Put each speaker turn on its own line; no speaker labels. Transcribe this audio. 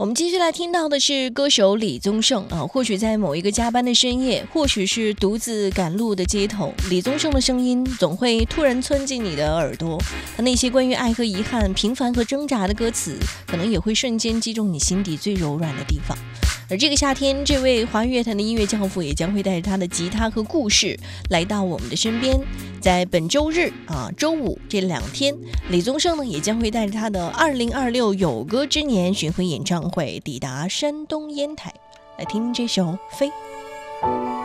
我们继续来听到的是歌手李宗盛啊，或许在某一个加班的深夜，或许是独自赶路的街头，李宗盛的声音总会突然钻进你的耳朵。他那些关于爱和遗憾、平凡和挣扎的歌词，可能也会瞬间击中你心底最柔软的地方。而这个夏天，这位华语乐坛的音乐教父也将会带着他的吉他和故事来到我们的身边。在本周日周五这2天，李宗盛呢也将会带着他的2026有歌之年巡回演唱会抵达山东烟台，来听这首《飞》。